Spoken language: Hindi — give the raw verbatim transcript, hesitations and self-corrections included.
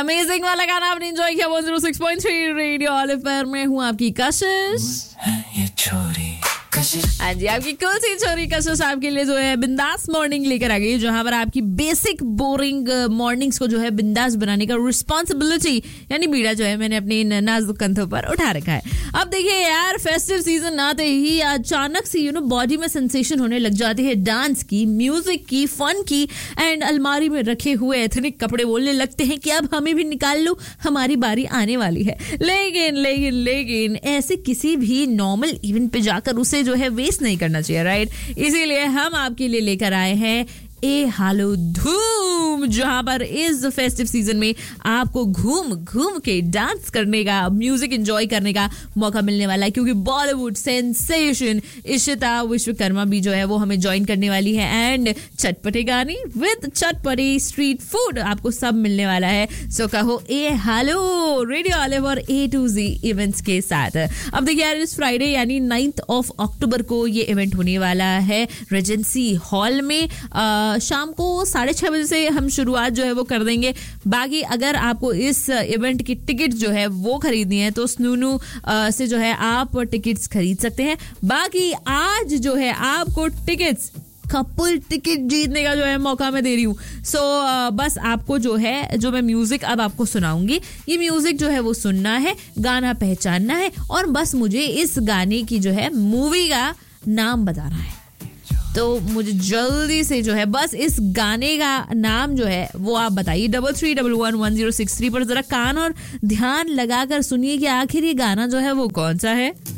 अमेजिंग वाला गाना आपने एंजॉय किया one zero six point three radio olive पर। मैं हूँ आपकी कशिश। ये छोरी हाँ जी, आपकी कौन सी छोरी कशिश आपके लिए जो है बिंदास मॉर्निंग लेकर आ गई, जहां पर आपकी बेसिक बोरिंग मॉर्निंग्स को जो है बिंदास बनाने का रिस्पॉन्सिबिलिटी यानी बीड़ा जो है मैंने अपनी नाजुक कंधों पर उठा रखा है। अब देखिए यार, फेस्टिव सीजन आते ही अचानक से यू नो बॉडी में सेंसेशन होने लग जाती है डांस की, म्यूजिक की, फन की, एंड अलमारी में रखे हुए एथनिक कपड़े बोलने लगते हैं कि अब हमें भी निकाल लो, हमारी बारी आने वाली है। लेकिन लेकिन लेकिन ऐसे किसी भी नॉर्मल इवेंट पे जाकर उसे जो है वेस्ट नहीं करना चाहिए, राइट? इसीलिए हम आपके लिए लेकर आए हैं ए हालो धूम, जहां पर इस फेस्टिव सीजन में आपको घूम घूम के डांस करने का, म्यूजिक एंजॉय करने का मौका मिलने वाला है, क्योंकि बॉलीवुड सेंसेशन इशिता विश्वकर्मा भी जो है वो हमें ज्वाइन करने वाली है, एंड चटपटे गाने विद चटपटे स्ट्रीट फूड आपको सब मिलने वाला है। सो कहो ए हालो रेडियो ऑलिव और ए टू जी इवेंट्स के साथ। अब देखिए यार, इस फ्राइडे यानी नाइन्थ ऑफ अक्टूबर को ये इवेंट होने वाला है रेजेंसी हॉल में। आ, शाम को साढ़े छह बजे से हम शुरुआत जो है वो कर देंगे। बाकी अगर आपको इस इवेंट की टिकट जो है वो खरीदनी है तो स्नूनू से जो है आप टिकट्स खरीद सकते हैं। बाकी आज जो है आपको टिकट्स कपल टिकट जीतने का जो है मौका मैं दे रही हूँ। सो so, बस आपको जो है, जो मैं म्यूजिक अब आपको सुनाऊंगी, ये म्यूजिक जो है वो सुनना है, गाना पहचानना है, और बस मुझे इस गाने की जो है मूवी का नाम बताना है। तो मुझे जल्दी से जो है बस इस गाने का नाम जो है वो आप बताइए। Double three double one one zero six three पर जरा कान और ध्यान लगाकर सुनिए कि आखिर ये गाना जो है वो कौन सा है।